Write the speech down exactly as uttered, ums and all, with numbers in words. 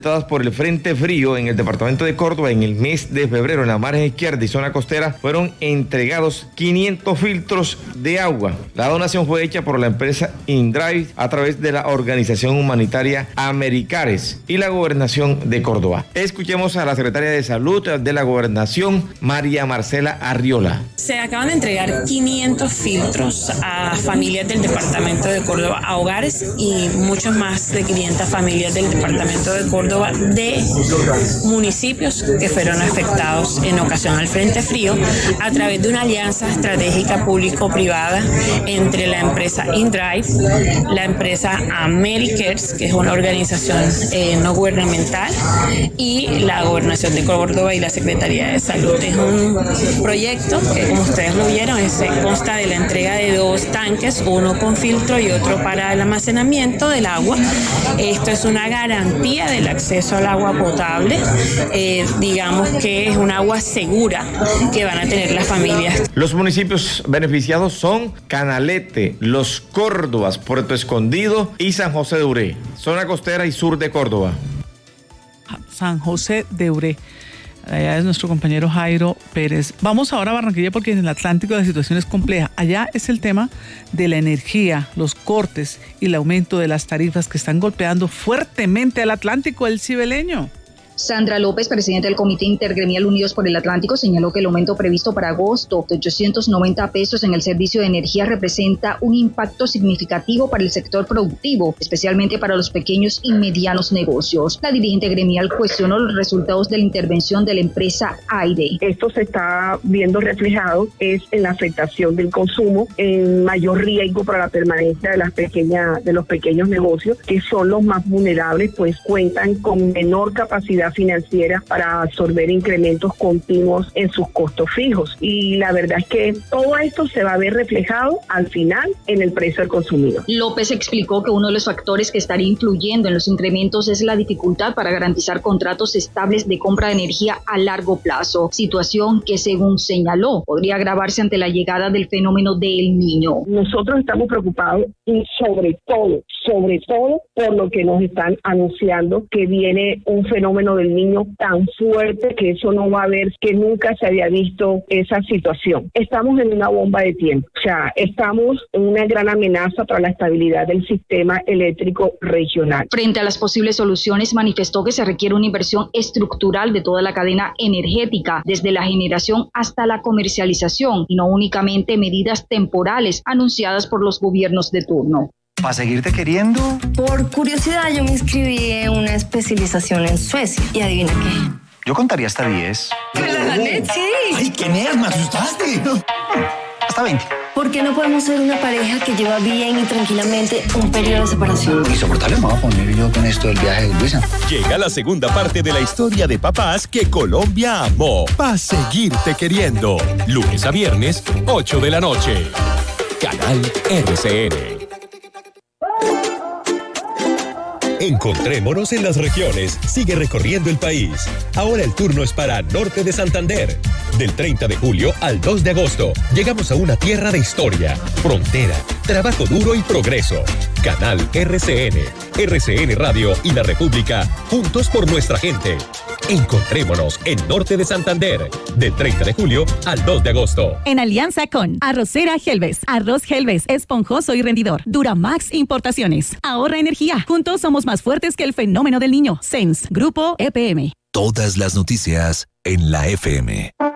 por el Frente Frío en el departamento de Córdoba en el mes de febrero en la margen izquierda y zona costera fueron entregados quinientos filtros de agua. La donación fue hecha por la empresa InDrive a través de la organización humanitaria Americares y la gobernación de Córdoba. Escuchemos a la secretaria de Salud de la gobernación, María Marcela Arriola. Se acaban de entregar quinientos filtros a familias del departamento de Córdoba, a hogares y muchos más de quinientas familias del departamento de Córdoba de municipios que fueron afectados en ocasión al Frente Frío a través de una alianza estratégica público-privada entre la empresa InDrive, la empresa Americares, que es una organización eh, no gubernamental, y la Gobernación de Córdoba y la Secretaría de Salud. Es un proyecto que, como ustedes lo vieron, es, consta de la entrega de dos tanques, uno con filtro y otro para el almacenamiento del agua. Esto es una garantía del acceso al agua potable, eh, digamos que es un agua segura que van a tener las familias. Los municipios beneficiados son Canalete, Los Córdobas, Puerto Escondido y San José de Uré, zona costera y sur de Córdoba. San José de Uré. Allá es nuestro compañero Jairo Pérez. Vamos ahora a Barranquilla porque en el Atlántico la situación es compleja. Allá es el tema de la energía, los cortes y el aumento de las tarifas que están golpeando fuertemente al Atlántico, el cibeleño. Sandra López, presidenta del Comité Intergremial Unidos por el Atlántico, señaló que el aumento previsto para agosto de ochocientos noventa pesos en el servicio de energía representa un impacto significativo para el sector productivo, especialmente para los pequeños y medianos negocios. La dirigente gremial cuestionó los resultados de la intervención de la empresa AIRE. Esto se está viendo reflejado es en la afectación del consumo, en mayor riesgo para la permanencia de las pequeñas, de los pequeños negocios, que son los más vulnerables, pues cuentan con menor capacidad financiera para absorber incrementos continuos en sus costos fijos. Y la verdad es que todo esto se va a ver reflejado al final en el precio del consumidor. López explicó que uno de los factores que estaría influyendo en los incrementos es la dificultad para garantizar contratos estables de compra de energía a largo plazo, situación que, según señaló, podría agravarse ante la llegada del fenómeno del Niño. Nosotros estamos preocupados y sobre todo, sobre todo por lo que nos están anunciando, que viene un fenómeno del Niño tan fuerte que eso no va a haber, que nunca se había visto esa situación. Estamos en una bomba de tiempo, o sea, estamos en una gran amenaza para la estabilidad del sistema eléctrico regional. Frente a las posibles soluciones, manifestó que se requiere una inversión estructural de toda la cadena energética, desde la generación hasta la comercialización, y no únicamente medidas temporales anunciadas por los gobiernos de turno. ¿Para seguirte queriendo? Por curiosidad, yo me inscribí en una especialización en Suecia. ¿Y adivina qué? Yo contaría hasta diez. ¿Me la gané? Sí. ¡Ay, qué nerd! ¡Me asustaste! Hasta veinte. ¿Por qué no podemos ser una pareja que lleva bien y tranquilamente un periodo de separación? Insoportable me voy a poner yo con esto del viaje de Luisa. Llega la segunda parte de la historia de papás que Colombia amó. Pa' seguirte queriendo. Lunes a viernes, ocho de la noche. Canal R C N. Encontrémonos en las regiones. Sigue recorriendo el país. Ahora el turno es para Norte de Santander. Del treinta de julio al dos de agosto, llegamos a una tierra de historia, frontera, trabajo duro y progreso. Canal R C N, R C N Radio y La República, juntos por nuestra gente. Encontrémonos en Norte de Santander, del treinta de julio al dos de agosto. En alianza con Arrocera Helves. Arroz Helves, esponjoso y rendidor. Duramax Importaciones. Ahorra energía. Juntos somos más fuertes que el fenómeno del niño. Sense, Grupo E P M. Todas las noticias en la F M.